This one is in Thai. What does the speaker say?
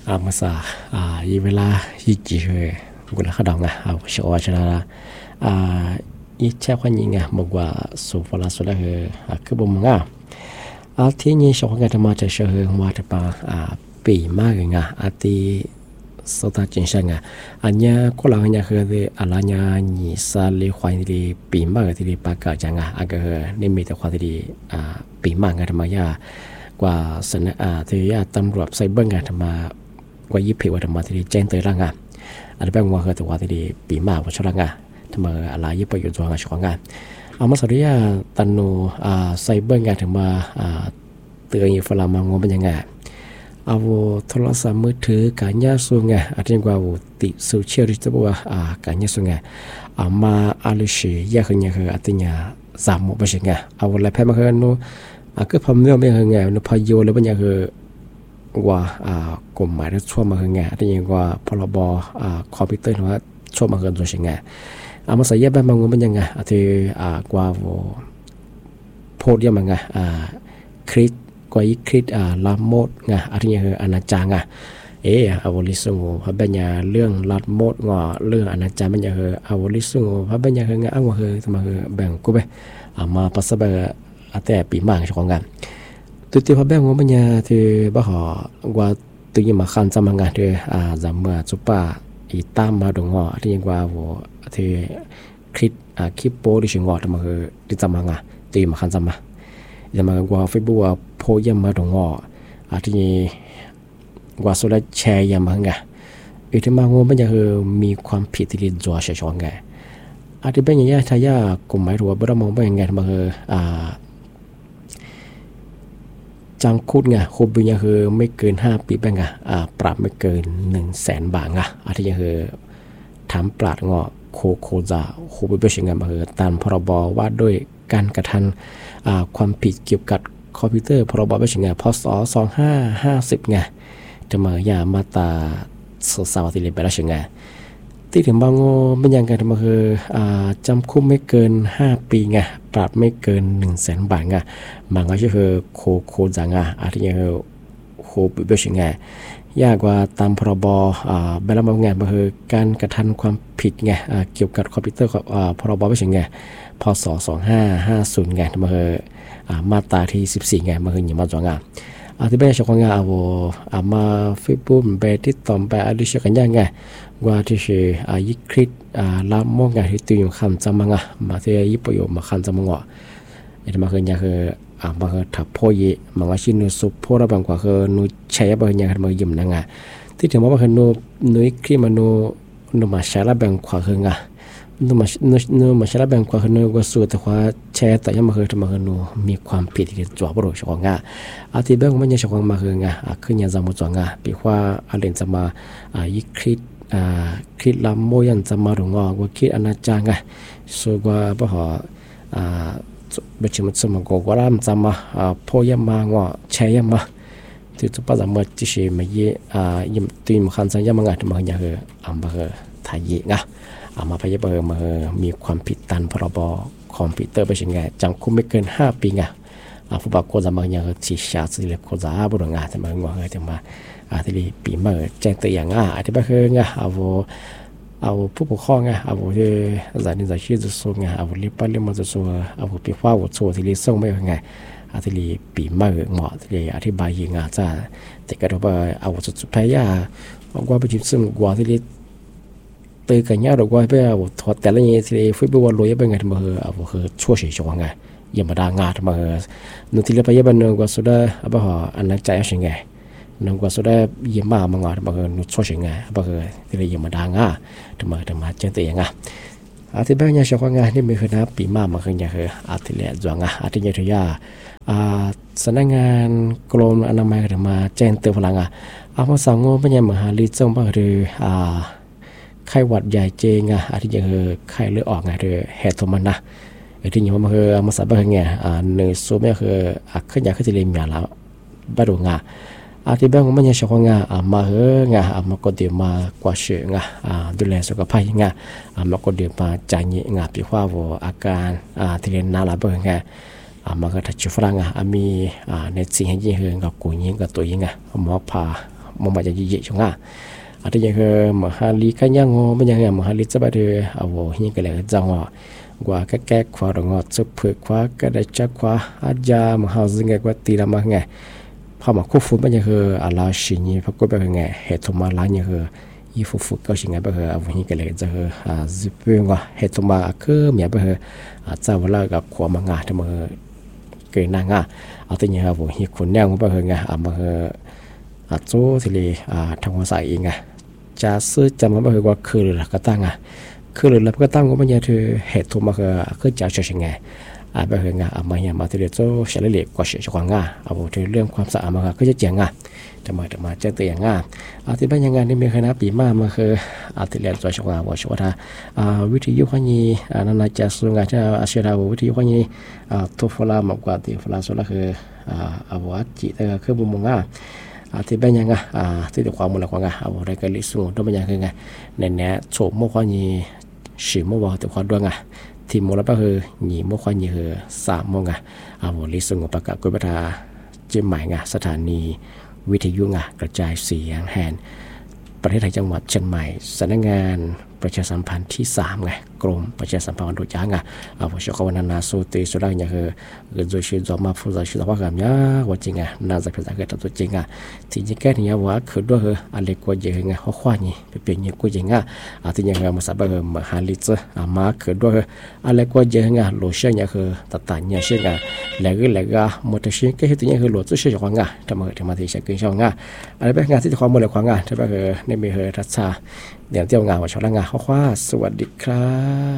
มาซายีเวลายีจีเหกุลข้าดองชัวร์ชนะอีเจ้าคนยิงมากกว่าสุฟลาสุดเลยคือบุมที่นี่ชาวกันธรรมะจะเชื่อว่าจะเป็นปีมากเลยที่สุดท้ายจริงๆอันนี้คนเราเนี่ยคืออะไรเนี่ยนี่สาลีควายที่ปีมากที่ปากกาจังก็นี่มีแต่ควายที่ปีมากธรรมะกว่าสนที่ตำรวจไซเบอร์ธรรมะกว่ายิบผิวธรรมะที่แจ้งเตือนงอันนี้เป็นว่าคือตัวที่ปีมากกว่าชาวงทำไมอะไรยิบประโยชน์ตัวงานชาวงเอามาสรุปตันโนไซเบอร์ธรรมะเตือนยิ่งฝรั่งมองว่าเป็นยังไงเอาโทรศัพท์มือถือการย่าส่งอาจจะกว่าติดโซเชียลที่จะบอกว่าการย่าส่งมาอะไรสิยากขึ้นยากขึ้นอาจจะสามหมดไปสิเอาอะไรแพ้มาขึ้นนู้ก็พอไม่ไม่ขึ้นนู้พอโยเลยเป็นยากขึ้นว่ากฎหมายที่ช่วยมาขึ้นอาจจะกว่าพรบคอมพิวเตอร์ว่าช่วยมาขึ้นตัวสิเอามาใส่ยาแบบมันเป็นยังไงอาจจะกว่าโพดยามันคริสกว่าอีคริสลามดอะไรอย่างเงี้ยอนาจารเอาวลิสุงพระบัญญัติเรื่องลามดเรื่องอนาจารมันอย่างเอาวลิสุงพระบัญญัติเอาว่าทำไมแบ่งกูไปมาปัสสาวะแต่ปีมากช่วงกันตัวพระแบ่งว่าบัญญัติที่บ้าหอกว่าตัวยิ่งมาขันจำงานที่จำเมื่อจุปาอีตามมาดงที่ยังกว่าที่คริสคิปโปดิฉันทำไมที่จำงานตัวยิ่งมาขันจำมาจะมากว่าเฟซบุ๊กโพยมาตรงที่นี่ว่าสุดแล้วแชร์ยามันที่มางมันจะคือมีความผิดที่จัวเฉยๆที่เป็นอย่างนี้ถ้ายากฎหมายรัวบริมองเป็นยังไงมันคือจังคุดคุบเป็นยังคือไม่เกิน5 ปีเป็นปรับไม่เกิน100,000 บาทที่ยังคือถามปราดโคจะคุบเป็นยังไงมันคือตามพรบว่าด้วยการกระทำความผิดเกี่ยวกับคอมพิวเตอร์พรบเป็นยังไงพศ2550จะมายามาตราสาวที่เรียนไปแล้วยังไงที่ถึงบางเป็นยังไงมันคือจำคุกไม่เกิน5 ปีปรับไม่เกิน100,000 บาทมันก็คือโคจังที่ยังโคเป็นยังไงยากกว่าตามพรบเวลามันมันคือการกระทำความผิดเกี่ยวกับคอมพิวเตอร์พรบเป็นยังไงพศ2550มันคือมาตราที่14มันคืออย่างมาจังที่เป็นชาวงเอามาฟิบุมไปที่ต่อไปอะไรเชื่อกันยังว่าที่ชื่อยิคริสลามงที่ตัวอยู่คำจำมังมาที่ยิปโยมาคำจำมังที่มาคืออย่างคือมาคือถับพ่อยมันก็ชินสุพ่อระบังกว่าคือนูใช้บางอย่างมายิ้มนั่งที่ถึงว่าคือนูยิคริสมันนูมาใช้ระบังกว่าคือนูมาใช้ระบังกว่าคือนูก็สู้แต่ว่าแชร์แต่ยังมาคือนูมีความผิดที่จ่อปลุกชาวงที่เบื้องมันยังชาวมาคือขึ้นยังจำมุจงปีว่าอะไรจะมายิคริสคิดลำโมยันจะมาหลงว่าคิดอนาจารส่วนว่าบ่หเบชิมสมกว่าลำจะมาพ่อยมางแชยมาที่จุดปัจจัยมันที่ชื่อมายิมตีมขันสัญญามังที่มันอย่างคือมาคือไทยมาพยาบาลมามีความผิดตามพรบคอมพิวเตอร์ไปยังไงจำคุกไม่เกิน5 ปีผู้บังคับจะมาอย่างที่ชาติเล็บโคจาบุรุษจะมาจะมาที่ปีเมื่อแจ้งตัวอย่างที่บ้านคือเอาผู้ปกครองเอาที่สายนิสัยชื่อจะส่งเอาลิปลิมันจะส่งเอาปีฟ้าวัดส่งที่ลิส่งไม่ยังไงที่ปีเมื่อเหมาะที่อธิบายยังจะแต่ก็รู้ว่าเอาสุดท้ายว่าไปจิ้มซึ่งกว่าที่ลิตื่นกันยากหรือว่าไปเอาถอดแต่ละอย่างที่ฟิบวันรวยเป็นไงที่มาเอาคือชั่วเฉยชงอย่ามาด่างาทมานุที่เราไปยับนึงก็สุดได้บ่หอันนั้นใจสิ่งไงนึกว่าสุดได้ยิ่งมากงามานุชั่วสิ่งไงบ่ที่เราอย่ามาด่างาทำมาเจอตัวอย่างที่บ้านยังชาวงานนี่มีคือนะปีมากมาคืออย่างคือที่เหลือจวงที่ยังที่สำนักงานกรมอนามัยถึงมาแจ้งเตือนพลังมาสั่งงเป็นยังมหาลิจงบ้างหรือไข้หวัดใหญ่เจงที่ยังคือไข้เลือดออกหรือแฮโทมันที่อย่างมันคือมาสับเป็นไงเนื้อซูไม่คือขึ้นอยากขึ้นจะเรียนอย่างแล้วบ้าดูที่บ้านมันยังชอบมามาก็เดี๋ยวมากว่าเชื่อดูแลสุขภาพมาก็เดี๋ยวมาจ่ายเงินปีว่าอาการที่เรียนน่ารักเป็นไงมาก็ทัชฝรั่งมีในสิ่งที่ยังกับกูยิงกับตัวยิงหมอพามมาจะเยอะๆชงอ่ะอาทิตย์ยังคือมหาลีกันยังไม่ยังมหาลีจะไปเดือเอาหิ้งกันเลยจังอ่ะกว่าแก่ๆขวาดงอจะเผือกขวาก็ได้จักขวาอาจจะมหาจึงไงกว่าตีละมาไงพอมาคู่ฟุ้งไม่ยังคืออะไรสิ่งนี้พอก็ไปไงเหตุมาล้านยังคืออีฟูฟูก็สิ่งไงไปเอาหิ้งกันเลยจะคือจะเป็นว่าเหตุมาคือเมียไปจะเวลากับขวามางาทำมาเกินนางอ่ะเอาที่นี่ครับหิ้งคนแนวไปไงมาโจ้ที่เลยทางภาษาเองไงจะซื้อจำมาว่าคือหรือก็ตั้งคือหรือก็ตั้งก็ไม่ใช่ถือเหตุมาคือจะเฉยๆไงไปเหงามาอย่างมาที่เดียวโจ้เฉลี่ยกว่าเฉยๆกว่างาถือเรื่องความสะอาดมาก็จะเจียงแต่มาเจอตัวอย่างที่บ้านยังไงนี่มีคณะปีมาคือที่เรียนตัวชงว่าชัวร์วิทยุข้อนี้นั่นจะส่งงานที่อาชีพเราวิทยุข้อนี้ทุกฟลามากกว่าที่ฟลาสุดละคือวัดจิตคือบุญมงที่เป็นยังไงที่ตัวความมันหลักว่าไงอะไรกันลิสุงตัวเป็นยังไงในเนี้ยโฉมมั่วความยีสีมั่วว่าตัวความด้วยไงที่มั่วแล้วก็คือหนีมั่วความยีคือสามมั่วไงลิสุงประกาศกุบตาเจียมใหม่ไงสถานีวิทยุไงกระจายเสียงแห่งประเทศไทยจังหวัดเชียงใหม่สำนักงานประชาสัมพันธ์ที่3ไงกรมประชาสัมพันธ์โดยจ้างผมชอบวันนาโซเตสุดาอย่างคือโดยชื่อจอมาฟูซาชื่อว่ากันเนี่ยว่าจริงน่าจะเป็นอะไรตัวจริงที่จริงแค่นี้ว่าคือด้วยอะไรกว่าเยอะไงข้อความนี้เป็นอย่างกูจริงที่ยังมาสับมาหาลิซมาคือด้วยอะไรกว่าเยอะไงโลเชียเนี่ยคือตัดเนี่ยเช่นแล้วก็มอเตอร์เชียก็คือตัวนี้คือโหลดตู้เชื่อของทำมาที่ใช้กินช่องอะไรเป็นงานที่ความมือเลยของใช่ป่ะคือในมีทัศน์เดี๋ยวเที่ยวงานว่าชอบงานข้อความสวัสดีครับ